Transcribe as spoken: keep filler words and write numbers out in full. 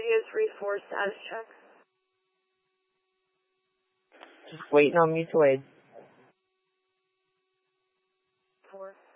Video three four status check. Just waiting on mutual aid. Four.